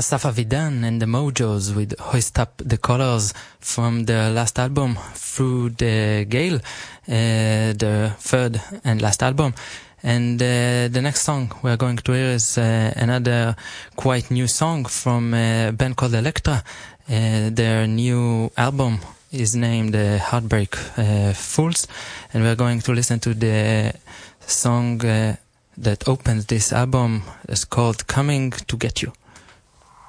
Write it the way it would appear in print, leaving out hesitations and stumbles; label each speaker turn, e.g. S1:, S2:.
S1: Asaf Avidan and the Mojos with Hoist Up the Colors from their last album, Through the Gale, the third and last album. And the next song we're going to hear is another quite new song from a band called Elektra. Their new album is named Heartbreak Fools, and we're going to listen to the song that opens this album. It's called Coming to Get You.